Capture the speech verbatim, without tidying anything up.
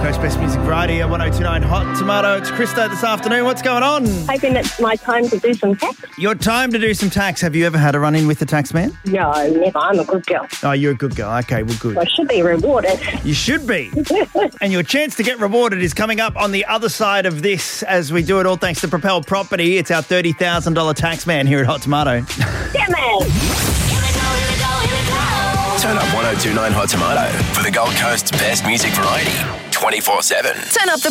Coast Best Music Variety at one oh two nine Hot Tomato. It's Christo this afternoon. What's going on? Hoping it's my time to do some tax. Your time to do some tax. Have you ever had a run-in with the tax man? No, never. I'm a good girl. Oh, you're a good girl. Okay, well, good. I should be rewarded. You should be. And your chance to get rewarded is coming up on the other side of this as we do it all thanks to Propel Property. It's our thirty thousand dollars tax man here at Hot Tomato. Yeah, man. Turn up one oh two nine Hot Tomato for the Gold Coast's best music variety, twenty-four seven. Turn up the